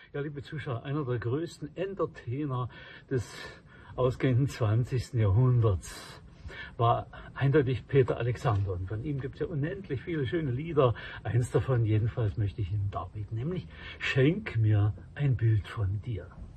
Ja, liebe Zuschauer, einer der größten Entertainer des ausgehenden 20. Jahrhunderts war eindeutig Peter Alexander. Und von ihm gibt es ja unendlich viele schöne Lieder. Eins davon jedenfalls möchte ich Ihnen darbieten, nämlich Schenk mir ein Bild von dir.